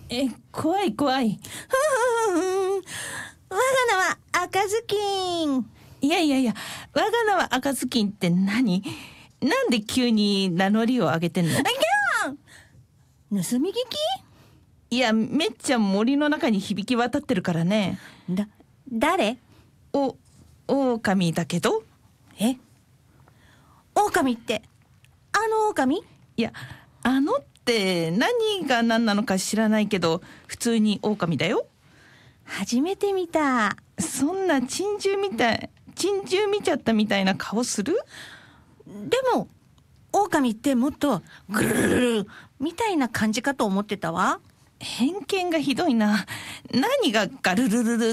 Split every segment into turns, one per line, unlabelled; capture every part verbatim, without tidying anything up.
え、怖い怖い。
ふんふんふん。我が名は赤ずきん。
いやいやいや、我が名は赤ずきんって何？なんで急に名乗りを上げてんの？
あ、ギャン！盗み聞
いや、めっちゃ森の中に響き渡ってるからね。
き？だ、誰？
お、狼だけど？
え？狼って、あの狼？
いや、あのって何が何なのか知らないけど、普通に狼だよ。
初めて見た。
そんな珍獣みたい、珍獣見ちゃったみたいな顔する？
でも、狼ってもっとぐるるるるみたいな感じかと思ってたわ。
偏見がひどいな。何がガルルルルって。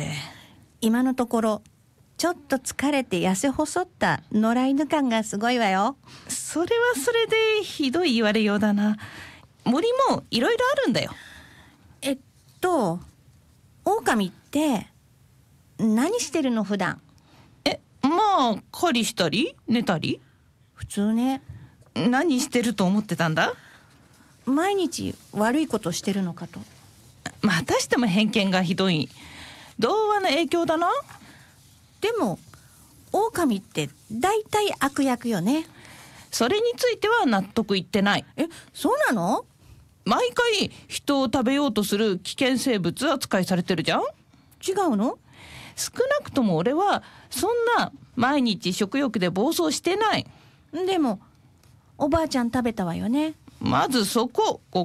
今のところ、ちょっと疲れて痩せ細った野良犬感がすごいわよ。
それはそれでひどい言われようだな。森もいろいろあるんだよ。
えっと、狼って何してるの普段？
え、まあ狩りしたり寝たり。
普通ね。
何してると思ってたんだ？
毎日悪いことしてるのかと。
またしても偏見がひどい。童話の影響だな。
でも狼って大体悪役よね。
それについては納得いってない。
え、そうなの？
毎回人を食べようとする危険生物扱いされてるじゃん。
違うの？
少なくとも俺はそんな毎日食欲で暴走してない。
でもおばあちゃん食べたわよね。
まずそこ誤